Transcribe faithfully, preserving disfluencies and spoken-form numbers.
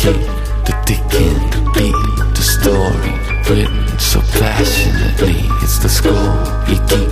keep the ticking, the beat, the story written so passionately. It's the score you keep